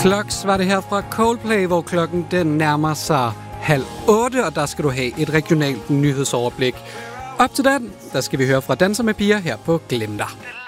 Clocks var det her fra Coldplay, hvor klokken den nærmer sig 7:30, og der skal du have et regionalt nyhedsoverblik. Op til den, der skal vi høre fra Danser med Piger her på Glem dig.